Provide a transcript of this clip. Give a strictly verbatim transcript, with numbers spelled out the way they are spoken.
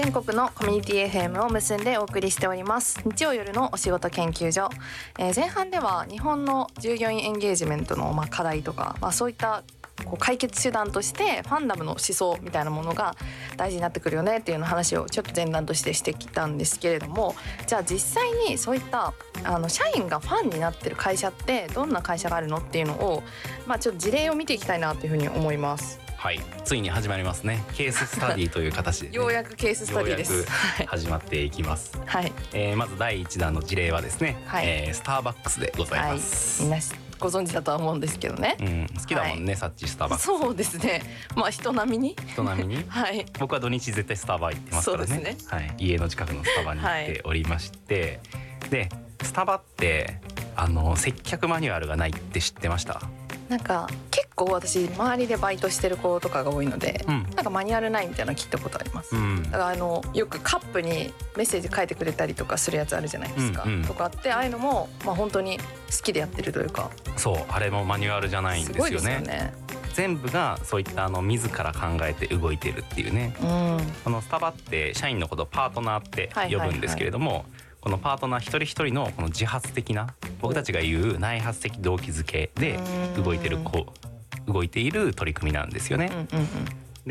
全国のコミュニティ エフエム を結んでお送りしております日曜夜のお仕事研究所、えー、前半では日本の従業員エンゲージメントのまあ課題とか、まあ、そういったこう解決手段としてファンダムの思想みたいなものが大事になってくるよねっていうの話をちょっと前段としてしてきたんですけれども、じゃあ実際にそういったあの社員がファンになってる会社ってどんな会社があるのっていうのを、まあ、ちょっと事例を見ていきたいなというふうに思います。 はい、ついに始まりますね。ケーススタディという形で、ね、 ようやくケーススタディです。 ようやく始まっていきます。 はい、 えー、まずだいいちだんの事例はですね、はい、えー、スターバックスでございます。 はい、みんなご存知だとは思うんですけどね、 うん、好きだもんね、はい、サッチスターバックス。 そうですね、まあ人並みに人並みにはい、 僕は土日絶対スタバ行ってますからね。 そうですね、 はい、家の近くのスタバに行っておりまして、はい、でスタバってあの接客マニュアルがないって知ってました？ なんか結構私周りでバイトしてる子とかが多いので、うん、なんかマニュアルないみたいなの聞いたことあります、うん、だからあのよくカップにメッセージ書いてくれたりとかするやつあるじゃないですか、うんうん、とかってああいうのも、まあ、本当に好きでやってるというか、 そうあれもマニュアルじゃないんですよね。すごいですよね。全部がそういったあの自ら考えて動いてるっていうね、うん、このスタバって社員のことをパートナーって呼ぶんですけれども、はいはいはい、このパートナー一人一人のこの自発的な僕たちが言う内発的動機づけで動いてるこう動いている取り組みなんですよね、うんうんうん、